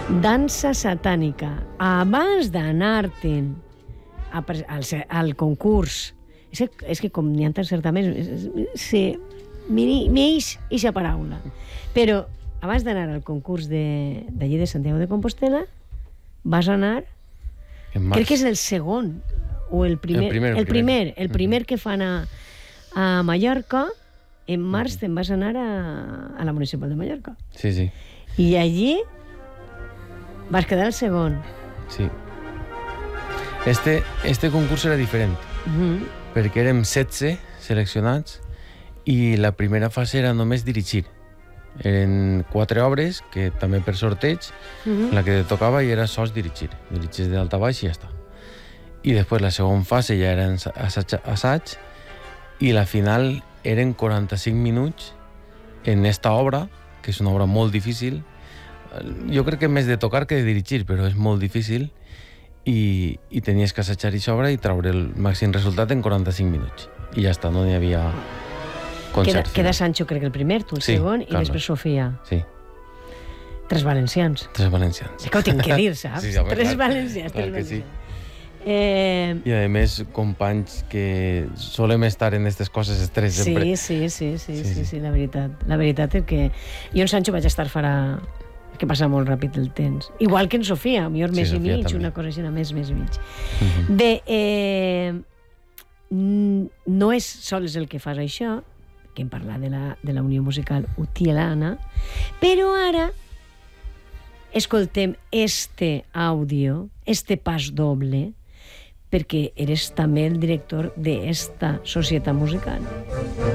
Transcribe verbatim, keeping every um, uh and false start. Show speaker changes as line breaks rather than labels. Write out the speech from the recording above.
dansa satànica. Abans d'anar-te'n al, al concurs, és que, és que com n'hi ha tants certaments, se m'eix eixa paraula. Però abans d'anar al concurs d'allí de, de Santiago de Compostela, vas anar, crec que és el segon, o el primer, el primer, el primer, el primer que fan a, a Mallorca. En març te'n vas anar a, a la Municipal de Mallorca.
Sí, sí.
I allí vas quedar el segon.
Sí. Este, este concurs era diferent, uh-huh. perquè érem setze seleccionats i la primera fase era només dirigir. Eren quatre obres, que també per sorteig, uh-huh. la que te tocava i era sols dirigir. Dirigis de dalt a baix i ja està. I després la segona fase ja era assaig, assaig i la final eren quaranta-cinc minuts en esta obra, que és una obra molt difícil. Jo crec que més de tocar que de dirigir, però és molt difícil, i, i tenies que assajar aquesta obra i treure el màxim resultat en quaranta-cinc minuts. I ja està, no n'hi havia concert.
Queda, queda Sancho, crec que el primer, tu el sí, segon, i Carles. Després Sofia.
Sí.
Tres valencians.
Tres valencians.
És que ho tinc que dir, saps?
Sí, home,
tres
clar,
valencians.
Clar
tres
que sí.
Eh...
I a més companys que solem estar en aquestes coses estrès sempre.
Sí, sí, sí, sí, sí, sí, sí, la veritat. La veritat és que jo en Sancho vaig estar farà que passa molt ràpid el temps. Igual que en Sofia, a millor sí, més Sofia i mig, també. Una cosa així, més, més i mig. Uh-huh. Bé, eh, no és sols el que fas això, que hem parlat de la, de la Unió Musical Utiel-Anna, però ara escoltem este àudio, este pas doble, perquè eres també el director d'esta societat musical.